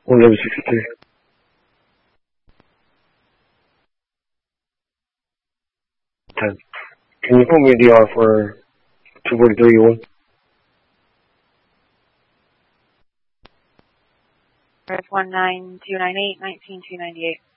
1163. Can you put me a DR for 243-1? Earth 19298, 19298.